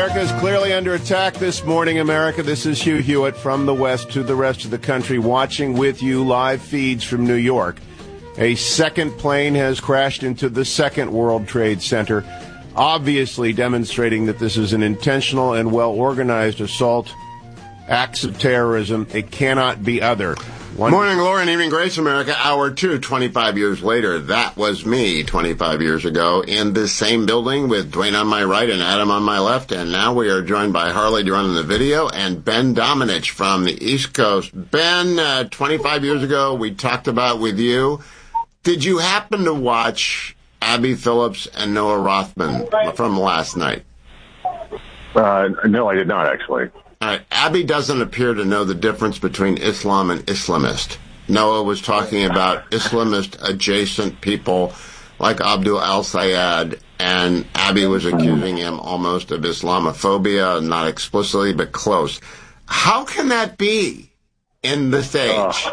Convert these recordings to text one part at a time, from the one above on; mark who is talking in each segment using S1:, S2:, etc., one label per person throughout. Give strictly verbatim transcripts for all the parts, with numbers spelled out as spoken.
S1: America is clearly under attack this morning, America. This is Hugh Hewitt from the West to the rest of the country, watching with you live feeds from New York. A second plane has crashed into the Second World Trade Center, obviously demonstrating that this is an intentional and well-organized assault, acts of terrorism. It cannot be other. One
S2: Morning, Laura, and evening, Grace, America. Hour two, twenty-five years later. That was me twenty-five years ago in this same building with Dwayne on my right and Adam on my left. And now we are joined by Harley Duran in the video and Ben Domenech from the East Coast. Ben, uh, twenty-five years ago, we talked about with you. Did you happen to watch Abby Phillips and Noah Rothman from last night?
S3: Uh, no, I did not, actually.
S2: All right. Abby doesn't appear to know the difference between Islam and Islamist. Noah was talking about Islamist-adjacent people like Abdul al-Sayed, and Abby was accusing him almost of Islamophobia, not explicitly, but close. How can that be in this age?
S3: Uh,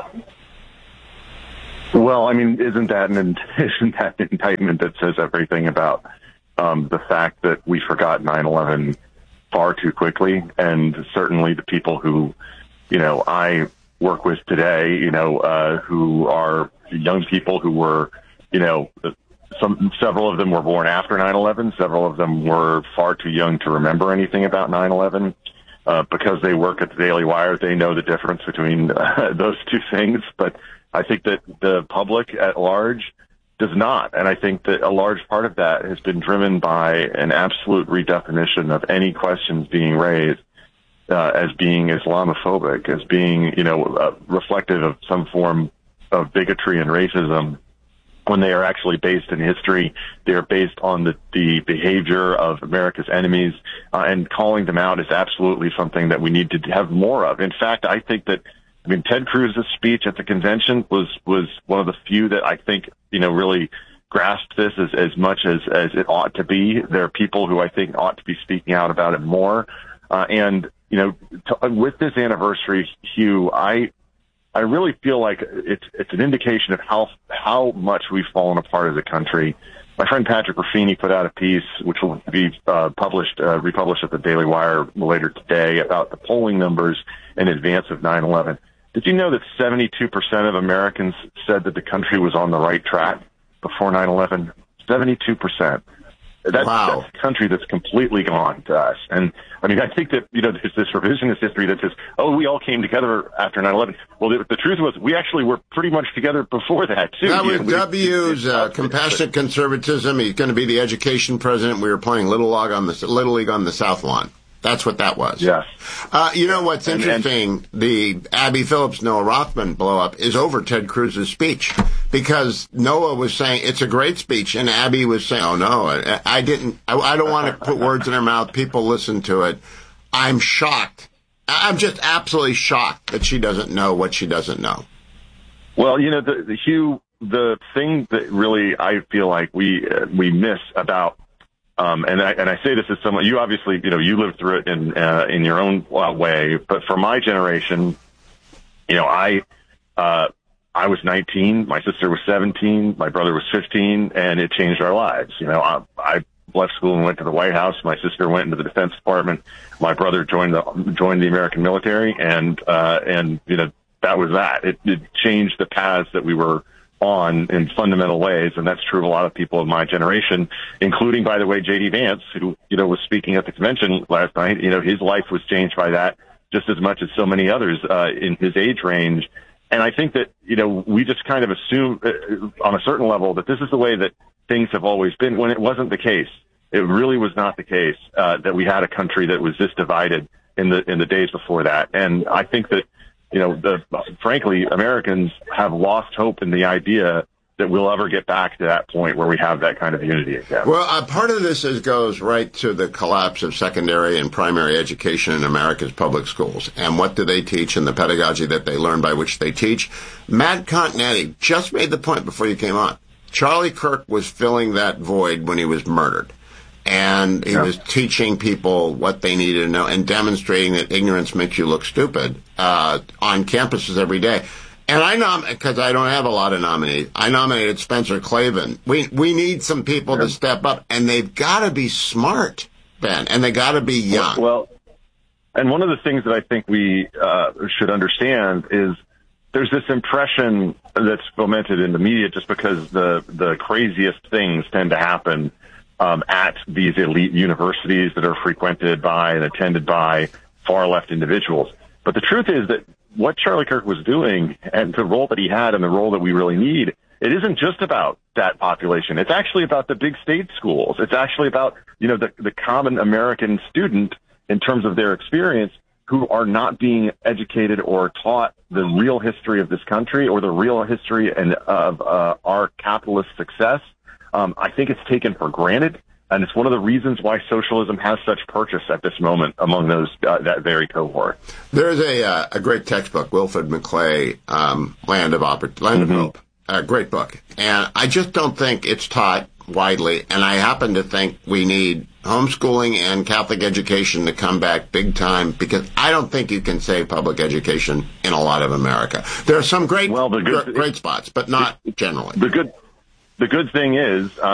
S3: well, I mean, isn't that an isn't that an indictment that says everything about um, the fact that we forgot nine eleven far too quickly? And certainly the people who, you know, I work with today, you know, uh, who are young people who were, you know, some several of them were born after nine eleven. Several of them were far too young to remember anything about nine eleven. Uh, because they work at the Daily Wire, they know the difference between uh, those two things. But I think that the public at large does not. And I think that a large part of that has been driven by an absolute redefinition of any questions being raised uh, as being Islamophobic, as being, you know, uh, reflective of some form of bigotry and racism, when they are actually based in history. They are based on the, the behavior of America's enemies, uh, and calling them out is absolutely something that we need to have more of. In fact, I think that, I mean, Ted Cruz's speech at the convention was, was one of the few that I think, you know, really grasped this as, as much as, as it ought to be. There are people who I think ought to be speaking out about it more. Uh, and, you know, to, with this anniversary, Hugh, I, I really feel like it's, it's an indication of how, how much we've fallen apart as a country. My friend Patrick Ruffini put out a piece, which will be uh, published, uh, republished at the Daily Wire later today, about the polling numbers in advance of nine eleven. Did you know that seventy-two percent of Americans said that the country was on the right track before nine eleven? seventy-two percent. That's,
S2: wow.
S3: That's a country that's completely gone to us. And, I mean, I think that, you know, there's this revisionist history that says, oh, we all came together after nine eleven. Well, the, the truth was we actually were pretty much together before that, too.
S2: That was
S3: you know,
S2: W's uh, compassionate conservatism. He's going to be the education president. We were playing Little League on the, Little League on the South Lawn. That's what that was.
S3: Yes.
S2: Uh, you know what's
S3: and,
S2: interesting?
S3: And,
S2: the Abby Phillips, Noah Rothman blow up is over Ted Cruz's speech, because Noah was saying it's a great speech, and Abby was saying, "Oh no, I, I didn't. I, I don't want to put words in her mouth. People listen to it. I'm shocked. I'm just absolutely shocked that she doesn't know what she doesn't know."
S3: Well, you know, the, the Hugh, the thing that really I feel like we uh, we miss about. Um, and I, and I say this as someone, you obviously, you know, you lived through it in, uh, in your own uh, way, but for my generation, you know, I, uh, I was nineteen, my sister was seventeen, my brother was fifteen, and it changed our lives. You know, I, I left school and went to the White House. My sister went into the Defense Department. My brother joined the, joined the American military, and, uh, and, you know, that was that. It, it changed the paths that we were on in fundamental ways, and that's true of a lot of people of my generation, including, by the way, J D Vance, who, you know, was speaking at the convention last night. You know, his life was changed by that just as much as so many others uh, in his age range. And I think that, you know, we just kind of assume uh, on a certain level that this is the way that things have always been, when it wasn't the case. It really was not the case uh, that we had a country that was this divided in the in the days before that. And I think that, you know, the, frankly, Americans have lost hope in the idea that we'll ever get back to that point where we have that kind of unity again.
S2: Well, uh, part of this is, goes right to the collapse of secondary and primary education in America's public schools. And what do they teach and the pedagogy that they learn by which they teach? Matt Continetti just made the point before you came on. Charlie Kirk was filling that void when he was murdered. And he yeah. was teaching people what they needed to know and demonstrating that ignorance makes you look stupid uh, on campuses every day. And I nom because I don't have a lot of nominees. I nominated Spencer Klavan. We we need some people yeah. to step up, and they've got to be smart. Ben, and they got to be young.
S3: Well, and one of the things that I think we uh, should understand is there's this impression that's fomented in the media just because the, the craziest things tend to happen um, at these elite universities that are frequented by and attended by far-left individuals. But the truth is that what Charlie Kirk was doing and the role that he had and the role that we really need, it isn't just about that population. It's actually about the big state schools. It's actually about, you know, the, the common American student in terms of their experience who are not being educated or taught the real history of this country or the real history and of uh, our capitalist success. Um, I think it's taken for granted, and it's one of the reasons why socialism has such purchase at this moment among those uh, that very cohort.
S2: There's a uh, a great textbook, Wilfred McClay, um, Land of Oppor- Land mm-hmm. of Hope. A great book, and I just don't think it's taught widely, and I happen to think we need homeschooling and Catholic education to come back big time, because I don't think you can save public education in a lot of America. There are some great,
S3: well, the good,
S2: great spots, but not generally.
S3: The good, the good thing is, uh,